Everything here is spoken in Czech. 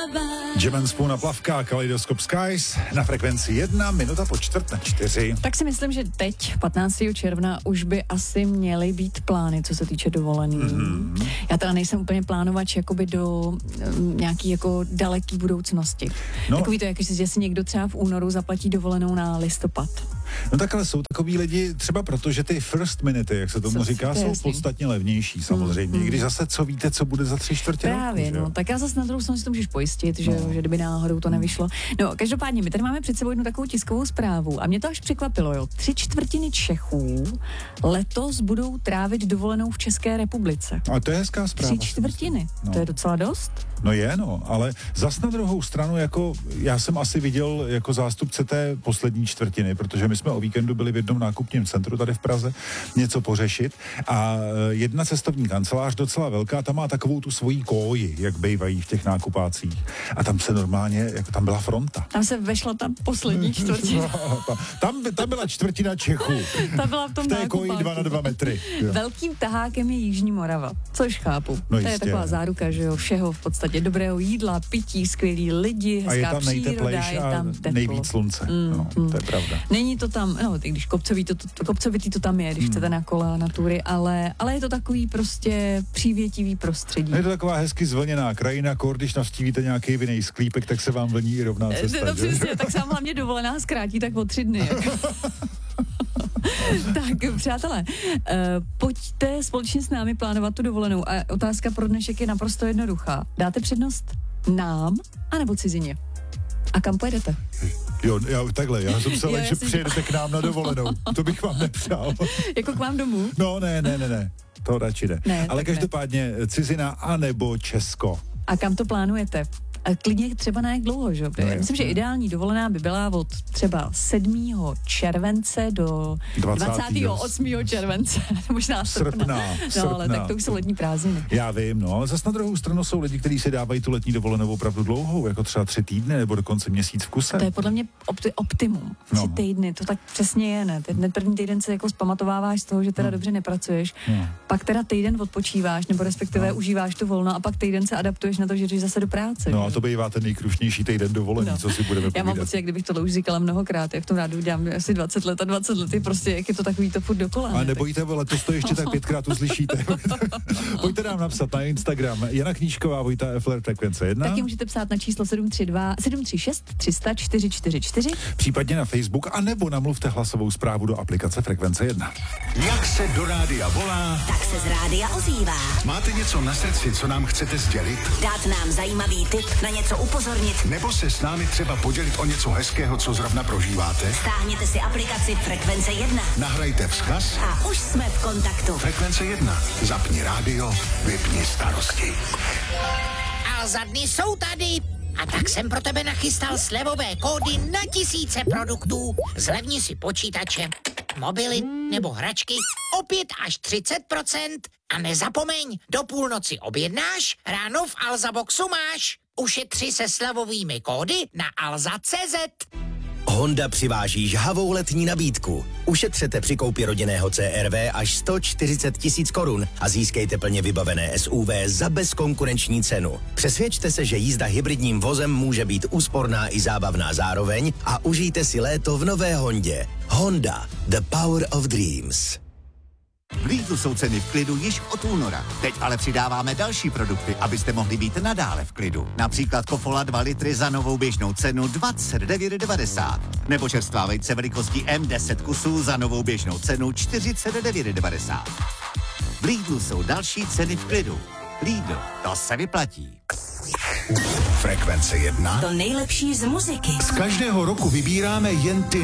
Jam & Spoon a Plavka, Kaleidoskop Skies na frekvenci 1 minuta po 3:45. Tak si myslím, že teď, 15. června, už by asi měly být plány, co se týče dovolený. Mm-hmm. Já teda nejsem úplně plánovač jakoby do nějaký jako daleký budoucnosti. No, takový to, že si někdo třeba v únoru zaplatí dovolenou na listopad. No tak ale jsou takový lidi třeba proto, že ty first minute, jak se tomu říká, jsou podstatně levnější samozřejmě. Když zase co víte, co bude za 3/4 Právě, roku, no. Tak já zase na druhou stranu si to můžeš pojistit, že kdyby náhodou to nevyšlo. No, každopádně, my tady máme před sebou jednu takovou tiskovou zprávu a mě to až překvapilo, jo. 3/4 Čechů letos budou trávit dovolenou v České republice. A to je hezká zpráva. 3/4, to je docela dost. No je, no, ale zas na druhou stranu, jako já jsem asi viděl jako zástupce té poslední čtvrtiny, protože my jsme o víkendu byli v jednom nákupním centru tady v Praze něco pořešit a jedna cestovní kancelář docela velká, tam má takovou tu svoji koji, jak bývají v těch nákupácích. A tam se normálně, jako tam byla fronta. Tam se vešla ta poslední čtvrtina. Tam byla čtvrtina Čechů. Ta byla v tom té koji 2x2 metry. Jo. Velkým tahákem je Jižní Morava, což chápu. No to je taková záruka, že jo, všeho v podstatě dobrého jídla, pití, skvělí lidi, hezká příroda, je tam teplo. Nejvíc slunce. To je pravda. Není to tam, no, když kopcovitý to tam je, když chcete na kola, na tury, ale je to takový prostě přívětivý prostředí. Je to taková hezky zvlněná krajina, když navštívíte nějaký vinný sklípek, tak se vám vlní i rovná cesta. No přesně, tak se vám hlavně dovolená zkrátí tak o 3 dny. Tak, přátelé, pojďte společně s námi plánovat tu dovolenou a otázka pro dnešek je naprosto jednoduchá. Dáte přednost nám anebo cizině? A kam pojedete? Jo, takhle, já jsem se že přijedete k nám na dovolenou. To bych vám nepřál. Jako k vám domů? No, ne. To radši ne. Ale každopádně cizina anebo Česko. A kam to plánujete? A klidně třeba na jak dlouho, že? No, myslím, že ideální dovolená by byla od třeba 7. července do 28. července. Možná srpna. No, ale tak to už jsou letní prázdniny. Já vím, no, ale zase na druhou stranu jsou lidi, kteří si dávají tu letní dovolenou opravdu dlouhou, jako třeba 3 týdny nebo dokonce měsíc v kuse. To je podle mě optimum. 3 týdny, to tak přesně je, ne? Ten první týden se jako zpamatováváš z toho, že teda dobře nepracuješ, pak teda týden odpočíváš, nebo respektive užíváš to volno a pak týden se adaptuješ na to, že jdeš zase do práce. No, a to bývá ten nejkrušnější týden dovolený, co si budeme povídat. Já mám pocit, jak kdybych tohle už říkala mnohokrát, jak v tom rádu dělám asi 20 let a 20 let je prostě, jak je to takový to furt dokola. A nebojíte, letos to ještě tak 5krát uslyšíte. Pojďte nám napsat na Instagram Jana Knížková, Vojta Effler, frekvence 1. Taky můžete psát na číslo 736 300 444. Případně na Facebook, a nebo namluvte hlasovou zprávu do aplikace Frekvence 1. Jak se do rádia volá, tak se z rádia ozývá. Máte něco na srdci, co nám chcete sdělit? Dát nám zajímavý tip, na něco upozornit. Nebo se s námi třeba podělit o něco hezkého, co zrovna prožíváte? Stáhněte si aplikaci Frekvence 1. Nahrajte vzkaz a už jsme v kontaktu. Frekvence 1. Zapni rádio, vypni starosti. A za dny jsou tady. A tak jsem pro tebe nachystal slevové kódy na tisíce produktů. Zlevni si počítače, mobily nebo hračky o 5 až 30%. A nezapomeň, do půlnoci objednáš, ráno v Alza Boxu máš. Ušetři se slevovými kódy na alza.cz. Honda přiváží žhavou letní nabídku. Ušetřete při koupi rodinného CR-V až 140 000 korun a získejte plně vybavené SUV za bezkonkurenční cenu. Přesvědčte se, že jízda hybridním vozem může být úsporná i zábavná zároveň a užijte si léto v nové Hondě. Honda, the power of dreams. V Lidlu jsou ceny v klidu již od února. Teď ale přidáváme další produkty, abyste mohli být nadále v klidu. Například Kofola 2 litry za novou běžnou cenu 29,90. Nebo čerstvá vejce velikosti M10 kusů za novou běžnou cenu 49,90. V Lidlu jsou další ceny v klidu. Lidl, to se vyplatí. Frekvence 1. To nejlepší z muziky. Z každého roku vybíráme jen ty